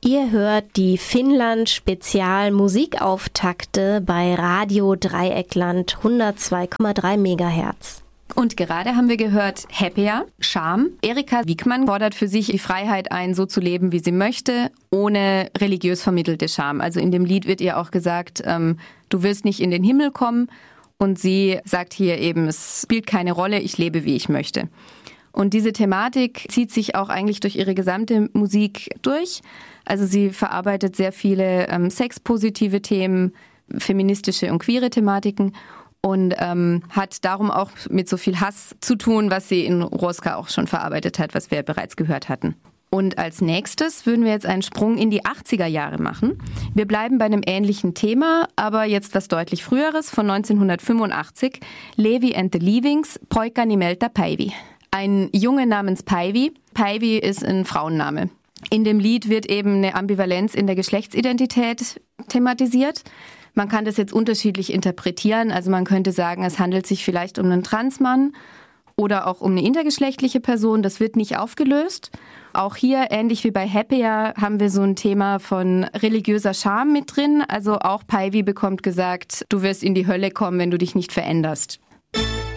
Ihr hört die Finnland-Spezial-Musikauftakte bei Radio Dreieckland 102,3 MHz. Und gerade haben wir gehört Happier, Scham. Erika Wiegmann fordert für sich die Freiheit ein, so zu leben, wie sie möchte, ohne religiös vermittelte Scham. Also in dem Lied wird ihr auch gesagt, du wirst nicht in den Himmel kommen. Und sie sagt hier eben, es spielt keine Rolle, ich lebe, wie ich möchte. Und diese Thematik zieht sich auch eigentlich durch ihre gesamte Musik durch. Also sie verarbeitet sehr viele sexpositive Themen, feministische und queere Thematiken und hat darum auch mit so viel Hass zu tun, was sie in Roska auch schon verarbeitet hat, was wir bereits gehört hatten. Und als nächstes würden wir jetzt einen Sprung in die 80er Jahre machen. Wir bleiben bei einem ähnlichen Thema, aber jetzt was deutlich Früheres, von 1985. Levi and the Leavings, Poika Nimeltä Päivi. Ein Junge namens Päivi. Päivi ist ein Frauenname. In dem Lied wird eben eine Ambivalenz in der Geschlechtsidentität thematisiert. Man kann das jetzt unterschiedlich interpretieren. Also man könnte sagen, es handelt sich vielleicht um einen Transmann oder auch um eine intergeschlechtliche Person. Das wird nicht aufgelöst. Auch hier, ähnlich wie bei Happier, haben wir so ein Thema von religiöser Scham mit drin. Also auch Päivi bekommt gesagt, du wirst in die Hölle kommen, wenn du dich nicht veränderst.